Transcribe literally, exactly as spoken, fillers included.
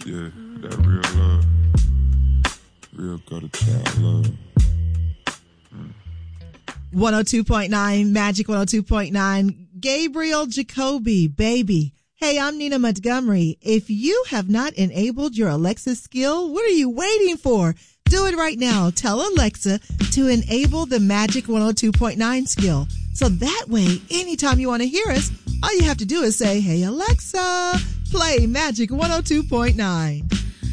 Yeah, that real love. Real gutter child love. Mm. one oh two point nine, Magic one oh two point nine. Gabriel Jacoby, baby. Hey, I'm Nina Montgomery. If you have not enabled your Alexa skill, what are you waiting for? Do it right now. Tell Alexa to enable the Magic one oh two point nine skill. So that way, anytime you want to hear us, all you have to do is say, hey, Alexa, play Magic one oh two point nine.